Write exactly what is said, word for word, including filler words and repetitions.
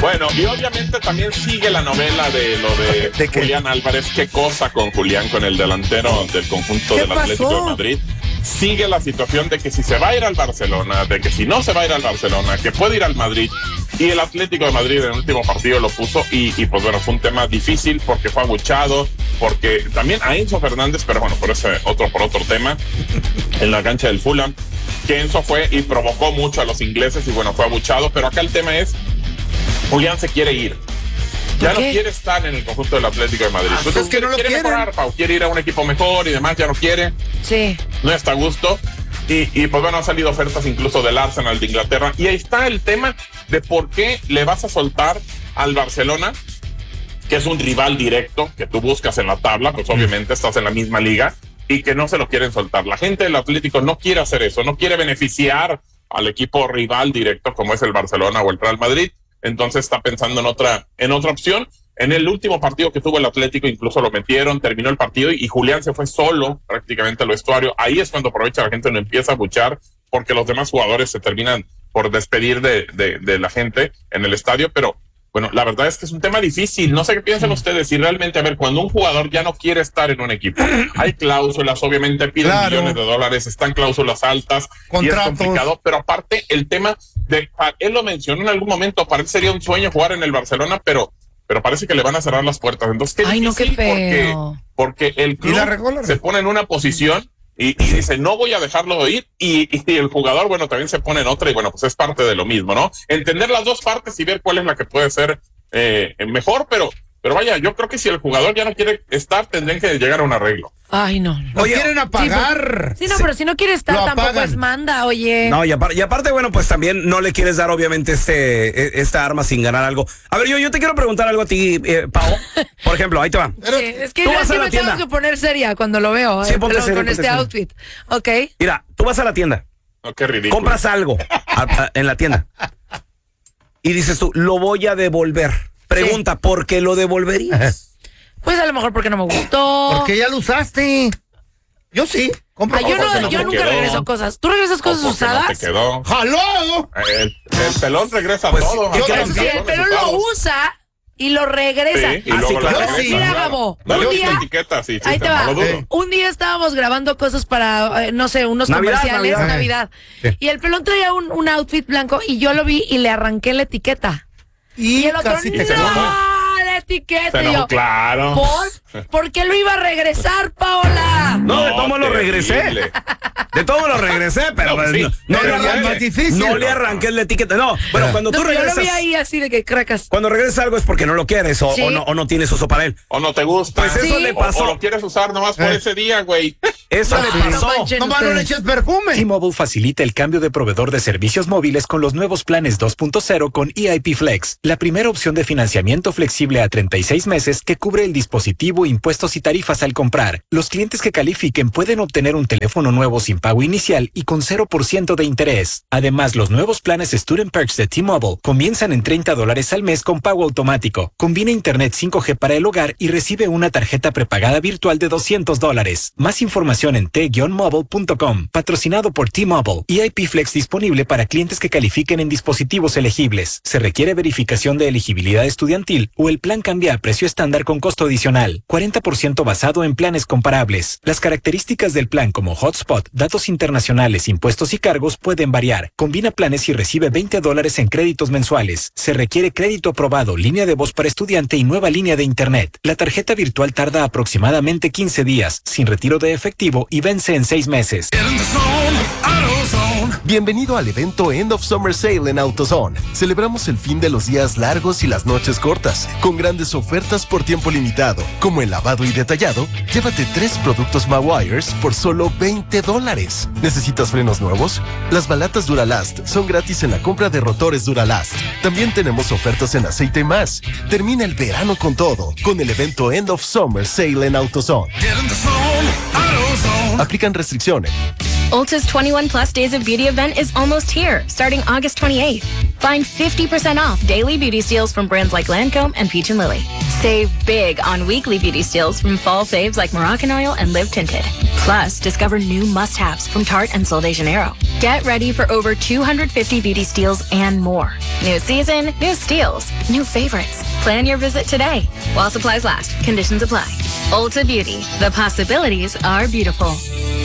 Bueno, y obviamente también sigue la novela de lo de, ¿De Julián Álvarez. ¿Qué cosa con Julián, con el delantero del conjunto del Atlético de Madrid? Sigue la situación de que si se va a ir al Barcelona, de que si no se va a ir al Barcelona, que puede ir al Madrid. Y el Atlético de Madrid en el último partido lo puso y, y pues bueno, fue un tema difícil porque fue abuchado, porque también a Enzo Fernández, pero bueno, por ese otro, por otro tema, en la cancha del Fulham, que Enzo fue y provocó mucho a los ingleses y bueno, fue abuchado, pero acá el tema es, Julián se quiere ir. Ya no quiere estar en el conjunto del Atlético de Madrid. Entonces, es que no lo quiere mejorar, Pau, quiere ir a un equipo mejor y demás, ya no quiere. Sí. No está a gusto. Y, y pues bueno, han salido ofertas incluso del Arsenal de Inglaterra. Y ahí está el tema de por qué le vas a soltar al Barcelona, que es un rival directo que tú buscas en la tabla, pues obviamente estás en la misma liga, y que no se lo quieren soltar. La gente del Atlético no quiere hacer eso, no quiere beneficiar al equipo rival directo como es el Barcelona o el Real Madrid. Entonces está pensando en otra, en otra opción. En el último partido que tuvo el Atlético incluso lo metieron, terminó el partido y, y Julián se fue solo prácticamente al vestuario. Ahí es cuando aprovecha la gente, no empieza a buchar porque los demás jugadores se terminan por despedir de, de, de la gente en el estadio. Pero bueno, la verdad es que es un tema difícil. No sé qué piensan ustedes. Si realmente, a ver, cuando un jugador ya no quiere estar en un equipo, hay cláusulas, obviamente piden claro. millones de dólares, están cláusulas altas, contratos. Y es complicado. Pero aparte, el tema de, él lo mencionó en algún momento, para él sería un sueño jugar en el Barcelona, pero pero parece que le van a cerrar las puertas. Entonces, qué Ay, difícil, no, qué feo. Porque, porque el club la regó, la regó. se pone en una posición y, y dice, no voy a dejarlo ir, y, y el jugador, bueno, también se pone en otra, y bueno, pues es parte de lo mismo, ¿no? Entender las dos partes y ver cuál es la que puede ser eh, mejor, pero pero vaya, yo creo que si el jugador ya no quiere estar, tendrían que llegar a un arreglo. Ay, no. ¿Lo quieren apagar? Sí, sí, no, pero si no quiere estar, tampoco es manda, oye. No, y aparte, y aparte, bueno, pues también no le quieres dar, obviamente, este esta arma sin ganar algo. A ver, yo, yo te quiero preguntar algo a ti, eh, Pau. Por ejemplo, ahí te va. Sí, es que yo sí me tengo que poner seria cuando lo veo. Sí, eh, ponte serio, con ponte este serio. outfit. Ok. Mira, tú vas a la tienda. Oh, qué ridículo. Compras algo a, a, en la tienda. Y dices tú, lo voy a devolver. Pregunta, sí. ¿por qué lo devolverías? Pues a lo mejor porque no me gustó. Porque ya lo usaste. Yo sí. Ah, yo no, yo nunca quedó. regreso cosas. ¿Tú regresas cosas usadas? No te quedó. ¡Jaló! El, el pelón regresa pues, todo. Yo pero si el pelón lo usa y lo regresa. Sí, y luego Así la sí. Mira, Gabo. No, un día, etiqueta, sí, sí, ahí te va. Eh. Un día estábamos grabando cosas para, eh, no sé, unos Navidad, comerciales, Navidad. Navidad. Sí. Y el pelón traía un, un outfit blanco y yo lo vi y le arranqué la etiqueta. Y, y el otro, no. Etiqueta. Pero, yo, claro. ¿Por? ¿Por qué lo iba a regresar, Paola? No, no de todo lo regresé. De todo lo regresé, pero no, sí, no, no, le arranqué, no le arranqué la etiqueta. No, bueno, cuando no, tú regresas. Yo lo vi ahí así de que cracas. Cuando regresas algo es porque no lo quieres o, ¿sí? o, no, o no tienes uso para él. O no te gusta. Pues eso ¿sí? le pasó. O, o lo quieres usar nomás por eh. ese día, güey. Eso no, le pasó. No, no, no le eches perfume. T-Mobile facilita el cambio de proveedor de servicios móviles con los nuevos planes dos punto cero con E I P Flex, la primera opción de financiamiento flexible a treinta y seis meses que cubre el dispositivo, impuestos y tarifas al comprar. Los clientes que califiquen pueden obtener un teléfono nuevo sin pago inicial y con cero por ciento de interés. Además, los nuevos planes Student Perks de T-Mobile comienzan en treinta dólares al mes con pago automático. Combina internet cinco G para el hogar y recibe una tarjeta prepagada virtual de doscientos dólares. Más información en t guion mobile punto com. Patrocinado por T-Mobile. E I P Flex disponible para clientes que califiquen en dispositivos elegibles. Se requiere verificación de elegibilidad estudiantil o el plan cambia a precio estándar con costo adicional. cuarenta por ciento basado en planes comparables. Las características del plan como hotspot, datos internacionales, impuestos y cargos pueden variar. Combina planes y recibe veinte dólares en créditos mensuales. Se requiere crédito aprobado, línea de voz para estudiante y nueva línea de internet. La tarjeta virtual tarda aproximadamente quince días, sin retiro de efectivo y vence en seis meses. Bienvenido al evento End of Summer Sale en AutoZone. Celebramos el fin de los días largos y las noches cortas, con grandes ofertas por tiempo limitado, como el lavado y detallado. Llévate tres productos Mawires por solo veinte dólares. ¿Necesitas frenos nuevos? Las balatas Duralast son gratis en la compra de rotores Duralast. También tenemos ofertas en aceite y más. Termina el verano con todo, con el evento End of Summer Sale en AutoZone. Aplican restricciones. Ulta's twenty-one plus Days of Beauty event is almost here, starting August twenty-eighth. Find fifty percent off daily beauty steals from brands like Lancome and Peach and Lily. Save big on weekly beauty steals from fall faves like Moroccan Oil and Live Tinted. Plus, discover new must-haves from Tarte and Sol de Janeiro. Get ready for over two hundred fifty beauty steals and more. New season, new steals, new favorites. Plan your visit today. While supplies last, conditions apply. Ulta Beauty. The possibilities are beautiful.